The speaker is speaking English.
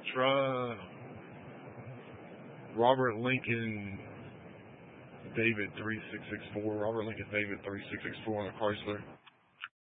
Try Robert Lincoln David 3664. Robert Lincoln David 3664 on the Chrysler.